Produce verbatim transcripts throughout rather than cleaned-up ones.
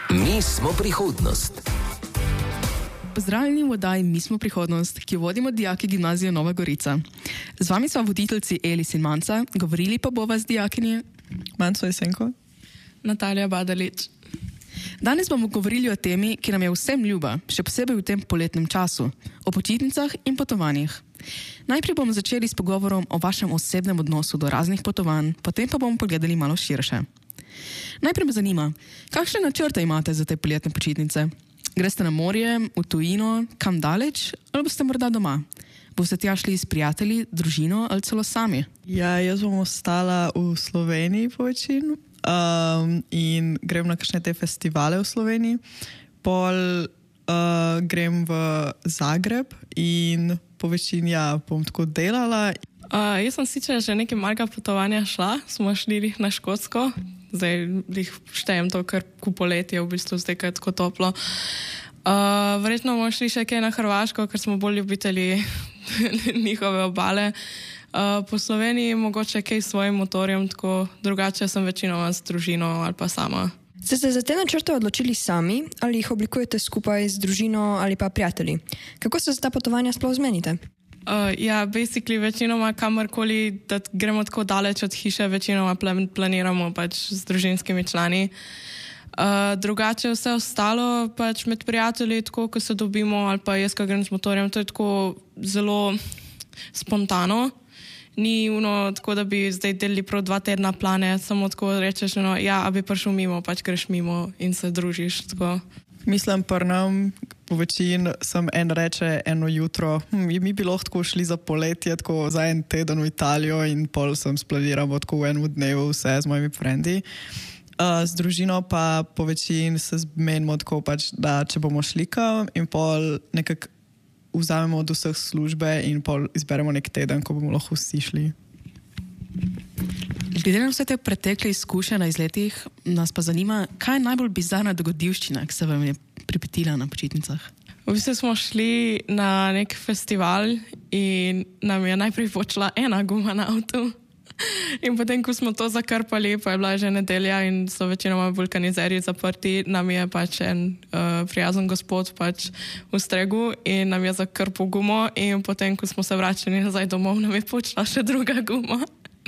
Mi smo prihodnost. Pozdravljeni v oddaji Mi smo prihodnost, ki jo vodimo dijaki Gimnazije Nova Gorica. Z vami so voditeljci Elis in Manca, govorili pa bova z dijakinji Manco Jesenko, Natalija Badalič. Danes bomo govorili o temi, ki nam je vsem ljuba, še posebej v tem poletnem času, o počitnicah in potovanjih. Najprej bomo začeli s pogovorom o vašem osebnem odnosu do raznih potovanj, potem pa bomo pogledali malo širše. Najprej me zanima, kakšne načrte imate za te poletne počitnice? Greste na morje, v tujino, kam daleč, ali boste morda doma? Boste tja šli s prijatelji, družino ali celo sami? Ja, jaz bom ostala v Sloveniji po večini um, in grem na kakšne te festivale v Sloveniji. Pol uh, grem v Zagreb in po večini ja, bom tako delala. Uh, jaz sem sicer že nekaj malega potovanja šla, smo šli na Škotsko, zdaj jih štejem to, ker ko poletje v bistvu zdaj, ker je tako toplo. Uh, verjetno bomo šli še kaj na Hrvaško, ker smo bolj ljubitelji njihove obale. Uh, po Sloveniji mogoče kaj s svojim motorjem, tako drugače sem večinoma s družino ali pa sama. Ste se za te načrte odločili sami ali jih oblikujete skupaj z družino ali pa prijatelji? Kako se za ta potovanja sploh zmenite? Uh, ja, basically večinoma kamorkoli, da gremo tako daleč od hiše, večinoma planiramo pač z družinskimi člani. Uh, drugače vse ostalo pač med prijatelji, tako ko se dobimo ali pa jaz, ko grem s motorjem, to je tako zelo spontano. Ni uno tako, da bi zdaj delili prav dva tedna plane, samo tako rečeš, no, ja, a bi prišel mimo, pač greš mimo in se družiš, tako. Mislim, prnem, po večini sem en reče eno jutro, hm, mi bi lahko šli za poletje, tako za en teden v Italijo in pol sem splaniramo tako v enem dnevu vse z mojimi frendi. Uh, z družino pa po večini se zmenimo tako pač, da če bomo šli kam in pol nekako vzamemo od vseh službe in pol izberemo nek teden, ko bomo lahko vsi šli. Glede na vse te pretekle izkušnje na izletih, nas pa zanima, kaj je najbolj bizarna dogodivščina, ki se vam je pripetila na počitnicah? V bistvu smo šli na nek festival in nam je najprej počela ena guma na avtu. In potem, ko smo to zakrpali, pa je bila že nedelja in so večinoma vulkanizerji zaprti, nam je pač en uh, prijazen gospod pač ustregel in nam je zakrpil gumo in potem, ko smo se vračali nazaj domov, nam je počela še druga guma.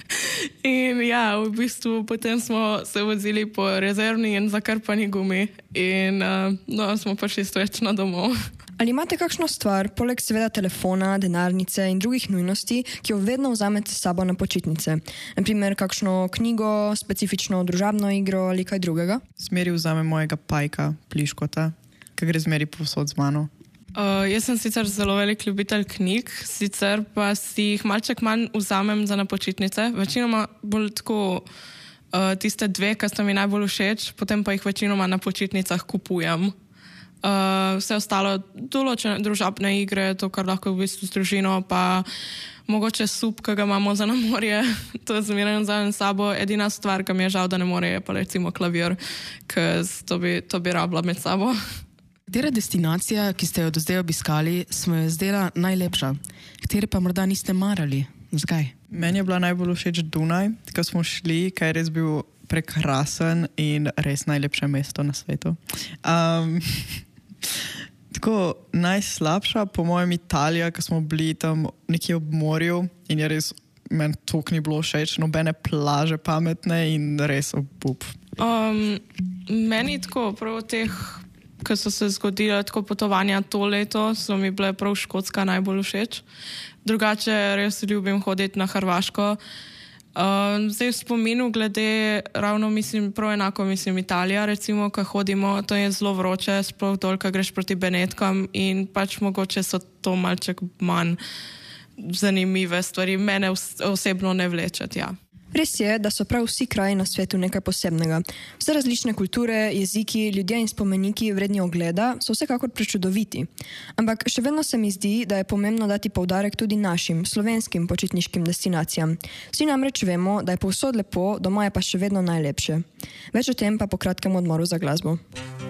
In ja, v bistvu potem smo se vozili po rezervni in zakrpani gumi in uh, no, smo prišli srečno domov. Ali imate kakšno stvar, poleg seveda telefona, denarnice in drugih nujnosti, ki jo vedno vzamete s sabo na počitnice? Naprimer, kakšno knjigo, specifično družabno igro ali kaj drugega? Zmeri vzame mojega pajka, pliškota, ki gre zmeri povsod z mano. Uh, jaz sem sicer zelo velik ljubitelj knjig, sicer pa si jih malček manj vzamem za na počitnice. Večinoma bolj tako uh, tiste dve, ki sta mi najbolj všeč, potem pa jih večinoma na počitnicah kupujem. Uh, vse ostalo, določene družabne igre, to, kar lahko v bistvu z družino, pa mogoče sup, ki ga imamo za na morje, to je zmeraj za en sabo. Edina stvar, ki mi je žal, da ne more, je pa recimo klavir, ker to bi, to bi rabila med sabo. Katera destinacija, ki ste jo do zdaj obiskali, smo jo zdela najlepša? Katere pa morda niste marali? Zakaj? Meni je bila najbolj všeč Dunaj, ko smo šli, kaj je res bil prekrasen in res najlepše mesto na svetu. Um, tako najslabša, po mojem, Italija, ko smo bili tam nekje ob morju in je res, meni tok ni bilo všeč, nobene plaže pametne in res obup. Um, meni tako prav teh, ko so se zgodile tako potovanja to leto, so mi bile prav Škotska najbolj všeč. Drugače res ljubim hoditi na Hrvaško. Uh, zdaj v spominu glede ravno mislim, prav enako mislim Italija, recimo, ko hodimo, to je zelo vroče, sploh toliko greš proti Benetkam in pač mogoče so to malček manj zanimive stvari. Mene osebno ne vlečet, ja. Res je, da so prav vsi kraji na svetu nekaj posebnega. Vse različne kulture, jeziki, ljudje in spomeniki vredni ogleda so vsekakor prečudoviti. Ampak še vedno se mi zdi, da je pomembno dati poudarek tudi našim, slovenskim počitniškim destinacijam. Vsi namreč vemo, da je povsod lepo, doma je pa še vedno najlepše. Več o tem pa po kratkem odmoru za glasbo.